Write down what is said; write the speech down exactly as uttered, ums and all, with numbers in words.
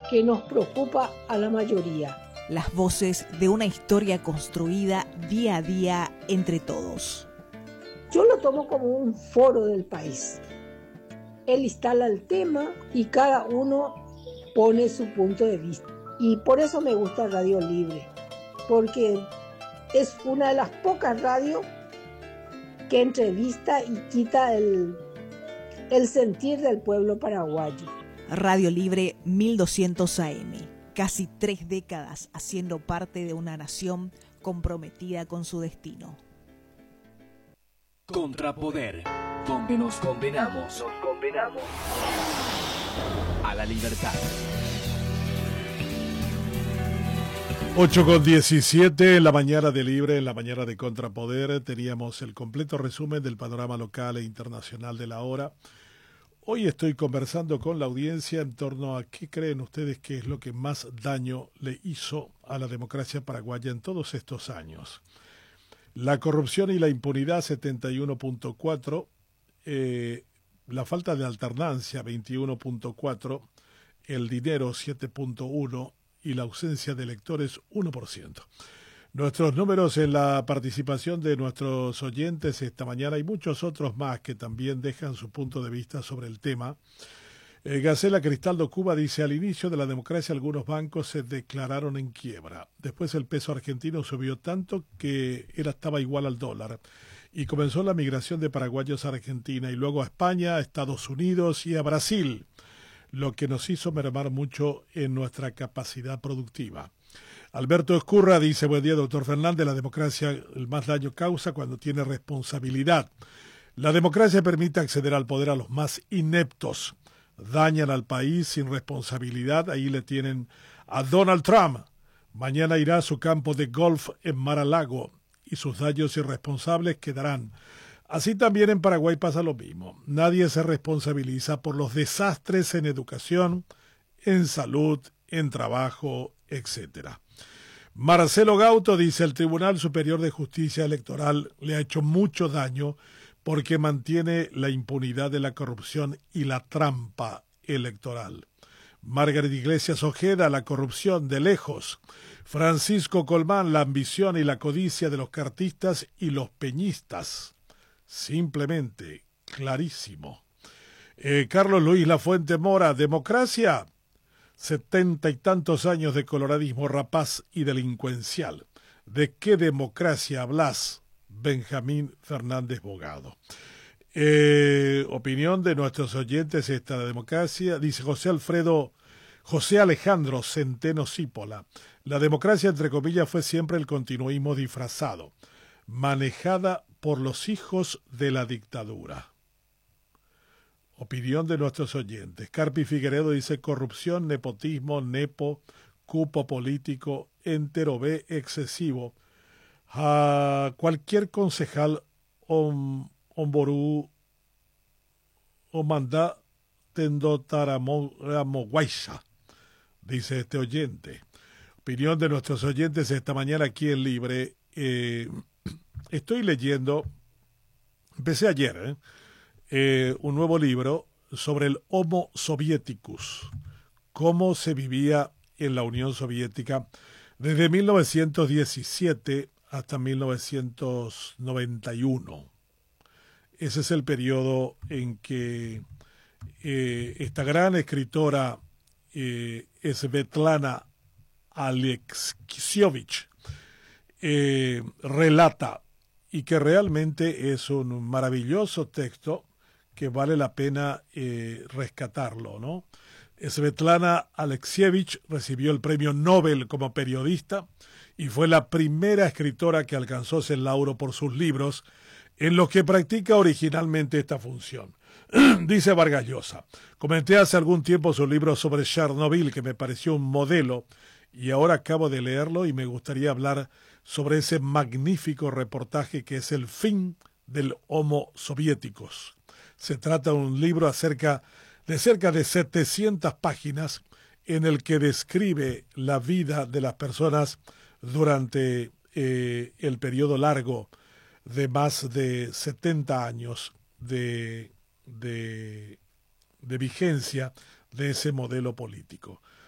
que nos preocupa a la mayoría. Las voces de una historia construida día a día entre todos. Yo lo tomo como un foro del país. Él instala el tema y cada uno pone su punto de vista. Y por eso me gusta Radio Libre, porque es una de las pocas radios que entrevista y quita el, el sentir del pueblo paraguayo. Radio Libre mil doscientos A M, casi tres décadas haciendo parte de una nación comprometida con su destino. Contrapoder, donde nos condenamos, nos condenamos a la libertad. ocho con diecisiete en la mañana de Libre, en la mañana de Contrapoder, teníamos el completo resumen del panorama local e internacional de la hora. Hoy estoy conversando con la audiencia en torno a qué creen ustedes que es lo que más daño le hizo a la democracia paraguaya en todos estos años. La corrupción y la impunidad, setenta y uno punto cuatro, eh, la falta de alternancia, veintiuno punto cuatro, el dinero, siete punto uno, y la ausencia de electores, uno por ciento. Nuestros números en la participación de nuestros oyentes esta mañana y muchos otros más que también dejan su punto de vista sobre el tema. Eh, Gacela Cristaldo Cuba dice, al inicio de la democracia algunos bancos se declararon en quiebra. Después el peso argentino subió tanto que era, estaba igual al dólar. Y comenzó la migración de paraguayos a Argentina y luego a España, a Estados Unidos y a Brasil, lo que nos hizo mermar mucho en nuestra capacidad productiva. Alberto Escurra dice, buen día, doctor Fernández, la democracia el más daño causa cuando tiene responsabilidad. La democracia permite acceder al poder a los más ineptos. Dañan al país sin responsabilidad, ahí le tienen a Donald Trump. Mañana irá a su campo de golf en Mar-a-Lago y sus daños irresponsables quedarán. Así también en Paraguay pasa lo mismo. Nadie se responsabiliza por los desastres en educación, en salud, en trabajo, etcétera. Marcelo Gauto dice, el Tribunal Superior de Justicia Electoral le ha hecho mucho daño porque mantiene la impunidad de la corrupción y la trampa electoral. Margaret Iglesias Ojeda, la corrupción de lejos. Francisco Colmán, la ambición y la codicia de los cartistas y los peñistas. Simplemente, clarísimo. Eh, Carlos Luis Lafuente Mora, democracia, setenta y tantos años de coloradismo rapaz y delincuencial. ¿De qué democracia hablas? Benjamín Fernández Bogado. Eh, opinión de nuestros oyentes, esta democracia, dice José Alfredo, José Alejandro Centeno Cípola. La democracia, entre comillas, fue siempre el continuismo disfrazado, manejada por los hijos de la dictadura. Opinión de nuestros oyentes. Carpi Figueredo dice corrupción, nepotismo, nepo, cupo político, entero B excesivo. A cualquier concejal on, onború o manda tendotaramogüaisa, dice este oyente. Opinión de nuestros oyentes esta mañana aquí en Libre. Eh, Estoy leyendo, empecé ayer, ¿eh? Eh, un nuevo libro sobre el Homo Sovieticus, cómo se vivía en la Unión Soviética desde mil novecientos diecisiete hasta mil novecientos noventa y uno. Ese es el periodo en que eh, esta gran escritora eh, Svetlana Alexievich eh, relata, y que realmente es un maravilloso texto que vale la pena eh, rescatarlo, ¿no? Svetlana Alexievich recibió el premio Nobel como periodista y fue la primera escritora que alcanzó ese lauro por sus libros en los que practica originalmente esta función. Dice Vargas Llosa, comenté hace algún tiempo su libro sobre Chernobyl, que me pareció un modelo, y ahora acabo de leerlo y me gustaría hablar sobre ese magnífico reportaje que es El fin del Homo Soviéticos. Se trata de un libro acerca de cerca de setecientas páginas en el que describe la vida de las personas durante eh, el periodo largo de más de setenta años de, de, de vigencia de ese modelo político.